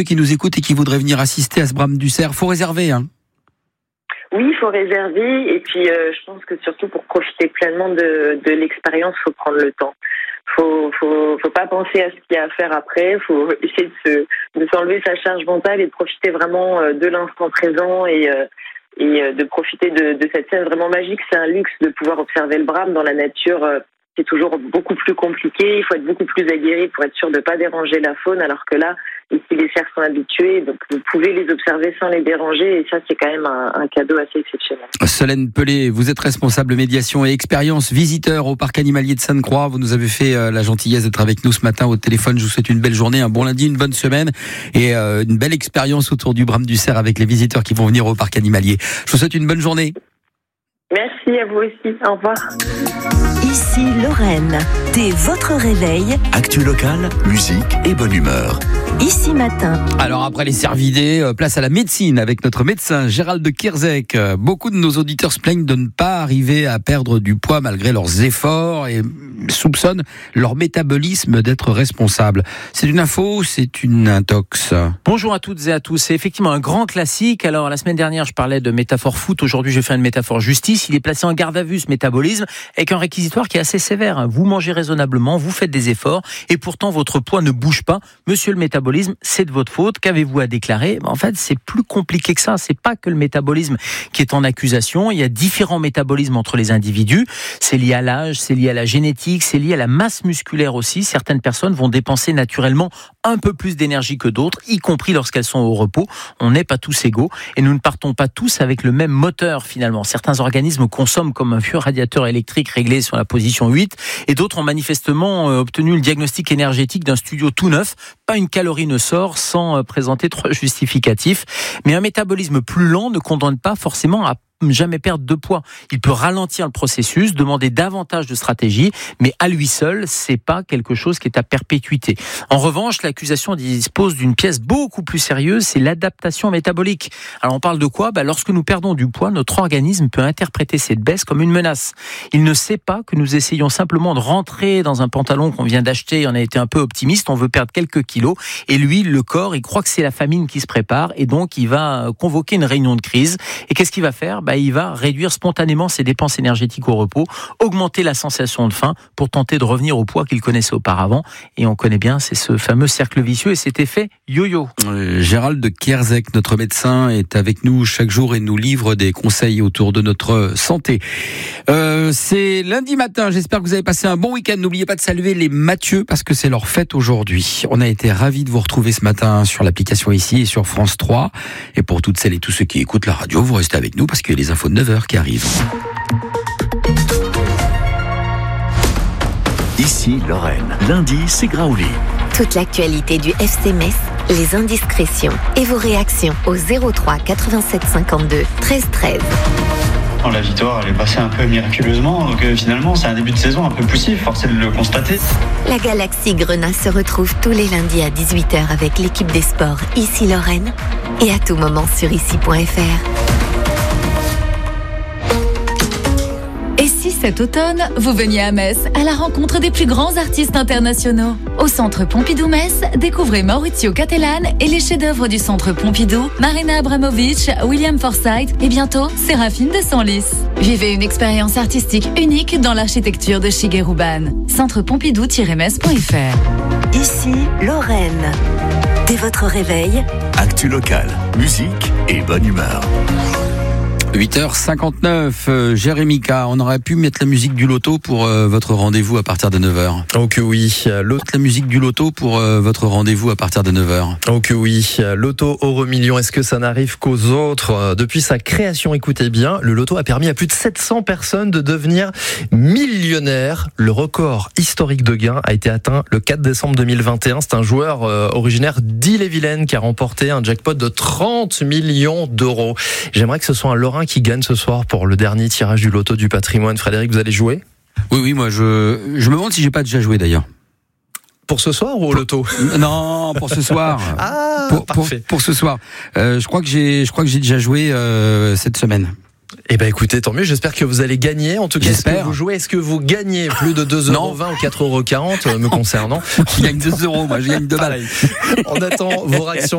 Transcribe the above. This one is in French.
ceux qui nous écoutent et qui voudraient venir assister à ce Brame du Cerf, faut réserver, hein. Oui, il faut réserver et puis je pense que surtout pour profiter pleinement de l'expérience, faut prendre le temps. Faut pas penser à ce qu'il y a à faire après. Faut essayer de s'enlever sa charge mentale et de profiter vraiment de l'instant présent et de profiter de cette scène vraiment magique. C'est un luxe de pouvoir observer le Brame dans la nature. C'est toujours beaucoup plus compliqué. Il faut être beaucoup plus aguerri pour être sûr de ne pas déranger la faune, alors que là, ici, les cerfs sont habitués, donc vous pouvez les observer sans les déranger, et ça, c'est quand même un cadeau assez exceptionnel. Solène Pelé, vous êtes responsable médiation et expérience visiteur au parc animalier de Sainte-Croix. Vous nous avez fait la gentillesse d'être avec nous ce matin au téléphone. Je vous souhaite une belle journée, un bon lundi, une bonne semaine et une belle expérience autour du Brame du Cerf avec les visiteurs qui vont venir au parc animalier. Je vous souhaite une bonne journée. Merci à vous aussi. Au revoir. Ici Lorraine. Dès votre réveil. Actu locale, musique et bonne humeur. Ici Matin. Alors après les cervidés, place à la médecine avec notre médecin Gérald de Kierzek. Beaucoup de nos auditeurs se plaignent de ne pas arriver à perdre du poids malgré leurs efforts et soupçonnent leur métabolisme d'être responsable. C'est une info, c'est une intox. Bonjour à toutes et à tous. C'est effectivement un grand classique. Alors la semaine dernière, je parlais de métaphore foot. Aujourd'hui, je vais faire une métaphore justice. Il est placé en garde à vue, ce métabolisme, avec un réquisitoire qui est assez sévère. Vous mangez raisonnablement, vous faites des efforts et pourtant votre poids ne bouge pas. Monsieur le métabolisme, c'est de votre faute. Qu'avez-vous à déclarer ? En fait, c'est plus compliqué que ça. C'est pas que le métabolisme qui est en accusation. Il y a différents métabolismes entre les individus. C'est lié à l'âge, c'est lié à la génétique, c'est lié à la masse musculaire aussi. Certaines personnes vont dépenser naturellement un peu plus d'énergie que d'autres, y compris lorsqu'elles sont au repos. On n'est pas tous égaux et nous ne partons pas tous avec le même moteur finalement. Certains organismes consomment comme un vieux radiateur électrique réglé sur la position 8 et d'autres ont manifestement obtenu le diagnostic énergétique d'un studio tout neuf. Pas une calorie ne sort sans présenter 3 justificatifs. Mais un métabolisme plus lent ne condamne pas forcément à jamais perdre de poids. Il peut ralentir le processus, demander davantage de stratégie, mais à lui seul, c'est pas quelque chose qui est à perpétuité. En revanche, l'accusation dispose d'une pièce beaucoup plus sérieuse, c'est l'adaptation métabolique. Alors on parle de quoi ? Lorsque nous perdons du poids, notre organisme peut interpréter cette baisse comme une menace. Il ne sait pas que nous essayons simplement de rentrer dans un pantalon qu'on vient d'acheter, on a été un peu optimiste, on veut perdre quelques kilos, et lui, le corps, il croit que c'est la famine qui se prépare, et donc il va convoquer une réunion de crise. Et qu'est-ce qu'il va faire ? Il va réduire spontanément ses dépenses énergétiques au repos, augmenter la sensation de faim pour tenter de revenir au poids qu'il connaissait auparavant. Et on connaît bien, c'est ce fameux cercle vicieux et cet effet yo-yo. Gérald de Kierzek, notre médecin, est avec nous chaque jour et nous livre des conseils autour de notre santé. C'est lundi matin, j'espère que vous avez passé un bon week-end. N'oubliez pas de saluer les Mathieu parce que c'est leur fête aujourd'hui. On a été ravis de vous retrouver ce matin sur l'application ici et sur France 3. Et pour toutes celles et tous ceux qui écoutent la radio, vous restez avec nous parce qu'il y a les infos de 9h qui arrivent. Ici Lorraine. Lundi, c'est Graouli. Toute l'actualité du FC Metz, les indiscrétions et vos réactions au 03 87 52 13 13. La victoire, elle est passée un peu miraculeusement, donc finalement c'est un début de saison un peu poussif, force est de le constater. La Galaxie Grenat se retrouve tous les lundis à 18h avec l'équipe des sports Ici Lorraine et à tout moment sur ici.fr. Et si cet automne, vous veniez à Metz à la rencontre des plus grands artistes internationaux ? Au Centre Pompidou-Metz, découvrez Maurizio Cattelan et les chefs-d'œuvre du Centre Pompidou, Marina Abramovic, William Forsythe et bientôt Séraphine de Senlis. Vivez une expérience artistique unique dans l'architecture de Shigeru Ban. Centrepompidou-metz.fr. Ici Lorraine. Dès votre réveil, Actu locale, musique et bonne humeur. 8h59, Jérémy K, on aurait pu mettre la musique du loto pour votre rendez-vous à partir de 9h. Oh que oui. La musique du loto pour votre rendez-vous à partir de 9h. Oh que oui. Loto Euromillions, est-ce que ça n'arrive qu'aux autres ? Depuis sa création, écoutez bien, le loto a permis à plus de 700 personnes de devenir millionnaires. Le record historique de gains a été atteint le 4 décembre 2021. C'est un joueur originaire d'Ille-et-Vilaine qui a remporté un jackpot de 30 millions d'euros. J'aimerais que ce soit un Lorrain qui gagne ce soir pour le dernier tirage du loto du patrimoine. Frédéric, vous allez jouer ? Oui, moi je me demande si j'ai pas déjà joué d'ailleurs. Pour ce soir ou au loto ? Non, pour ce soir. Ah, parfait. Pour ce soir. Je crois que j'ai déjà joué cette semaine. Eh ben écoutez, tant mieux, j'espère que vous allez gagner. En tout cas, est-ce que vous jouez, est-ce que vous gagnez plus de 2,20€ ou 4,40€ me concernant ? Je gagne 2€, moi je gagne 2 balles. On attend vos réactions.